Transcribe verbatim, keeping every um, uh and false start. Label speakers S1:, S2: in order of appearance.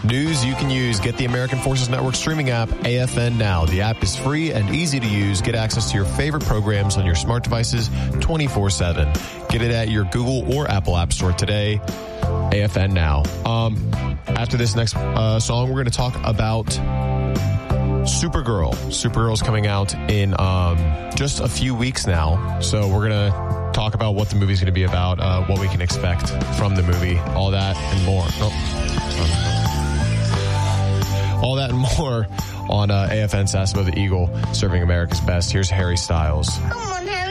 S1: News you can use. Get the American Forces Network streaming app, A F N Now. The app is free and easy to use. Get access to your favorite programs on your smart devices twenty-four seven. Get it at your Google or Apple App Store today. A F N Now. Um, after this next uh, song, we're going to talk about Supergirl. Supergirl's coming out in um, just a few weeks now. So we're going to talk about what the movie's going to be about, uh, what we can expect from the movie, all that and more. Oh. All that and more on uh, A F N Sasebo the Eagle, serving America's best. Here's Harry Styles.
S2: Come on, Harry.